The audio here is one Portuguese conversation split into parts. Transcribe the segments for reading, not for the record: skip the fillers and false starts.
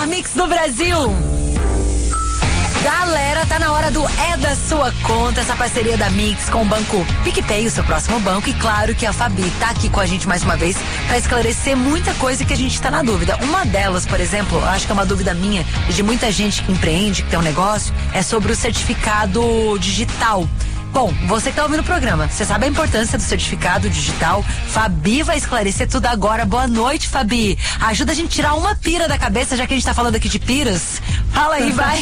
melhor mix do Brasil. Galera, tá na hora do É da Sua Conta, essa parceria da Mix com o Banco PicPay, o seu próximo banco. E claro que a Fabi tá aqui com a gente mais uma vez pra esclarecer muita coisa que a gente tá na dúvida. Uma delas, por exemplo, acho que é uma dúvida minha e de muita gente que empreende, que tem um negócio, é sobre o certificado digital. Bom, você que tá ouvindo o programa, você sabe a importância do certificado digital? Fabi vai esclarecer tudo agora. Boa noite, Fabi. Ajuda a gente a tirar uma pira da cabeça, já que a gente tá falando aqui de piras. Fala aí, vai.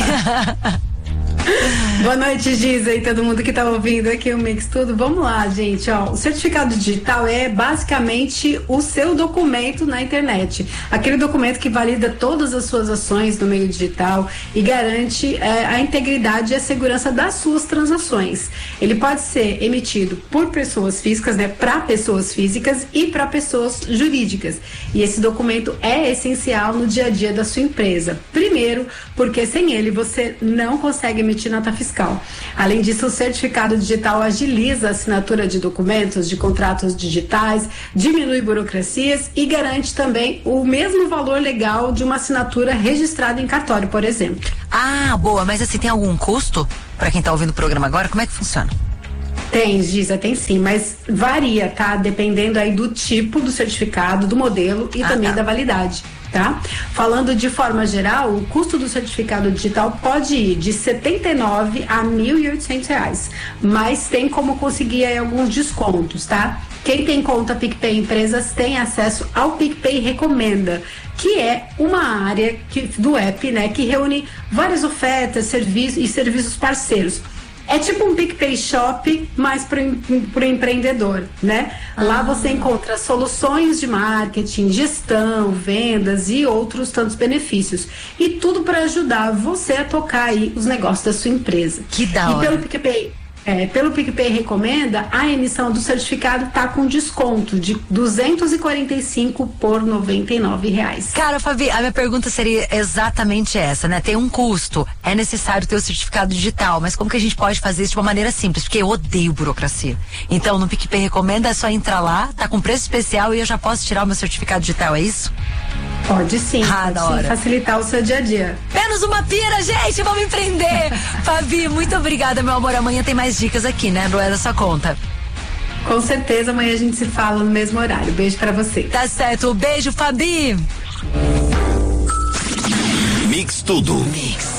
Boa noite, Giza, e todo mundo que tá ouvindo aqui o Mix Tudo. Vamos lá, gente, ó. O certificado digital é basicamente o seu documento na internet. Aquele documento que valida todas as suas ações no meio digital e garante a integridade e a segurança das suas transações. Ele pode ser emitido por pessoas físicas, né, para pessoas físicas e para pessoas jurídicas. E esse documento é essencial no dia a dia da sua empresa. Primeiro, porque sem ele você não consegue emitir nota fiscal. Além disso, o certificado digital agiliza a assinatura de documentos, de contratos digitais, diminui burocracias e garante também o mesmo valor legal de uma assinatura registrada em cartório, por exemplo. Ah, boa, mas assim, tem algum custo para quem tá ouvindo o programa agora? Como é que funciona? Tem, Giza, tem sim, mas varia, tá? Dependendo aí do tipo do certificado, do modelo e também da validade. Tá? Falando de forma geral, o custo do certificado digital pode ir de R$ 79 a R$ 1.800, mas tem como conseguir aí alguns descontos, tá? Quem tem conta PicPay Empresas tem acesso ao PicPay Recomenda, que é uma área do app, né, que reúne várias ofertas, serviços parceiros. É tipo um PicPay Shop, mas pro empreendedor, né? Lá você encontra soluções de marketing, gestão, vendas e outros tantos benefícios. E tudo para ajudar você a tocar aí os negócios da sua empresa. Que da hora. E pelo PicPay Recomenda, a emissão do certificado tá com desconto de 245 por R$ 99. Cara, Fabi, a minha pergunta seria exatamente essa, né? Tem um custo, é necessário ter o certificado digital, mas como que a gente pode fazer isso de uma maneira simples? Porque eu odeio burocracia. Então, no PicPay Recomenda é só entrar lá, tá com preço especial e eu já posso tirar o meu certificado digital, é isso? Pode sim, pode sim facilitar o seu dia a dia. Menos uma pira, gente, vamos empreender. Fabi, muito obrigada, meu amor. Amanhã tem mais dicas aqui, né, do É da Sua Conta. Com certeza, amanhã a gente se fala no mesmo horário. Beijo pra você. Tá certo, beijo, Fabi. Mix Tudo. Mix.